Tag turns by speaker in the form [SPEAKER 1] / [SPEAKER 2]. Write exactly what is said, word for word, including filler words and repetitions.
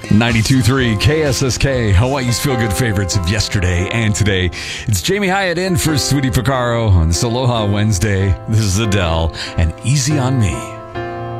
[SPEAKER 1] ninety-two point three K S S K, Hawaii's feel-good favorites of yesterday and today. It's Jamie Hyatt in for Sweetie Picaro on this Aloha Wednesday. This is Adele and Easy on Me.